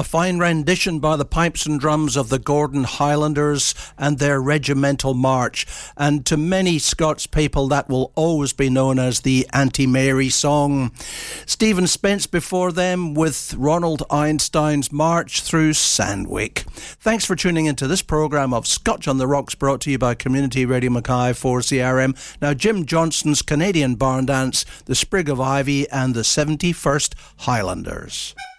A fine rendition by the pipes and drums of the Gordon Highlanders and their regimental march. And to many Scots people, that will always be known as the Auntie Mary song. Stephen Spence before them with Ronald Einstein's March Through Sandwick. Thanks for tuning into this programme of Scotch on the Rocks, brought to you by Community Radio Mackay 4CRM. Now, Jim Johnston's Canadian Barn Dance, The Sprig of Ivy and the 71st Highlanders.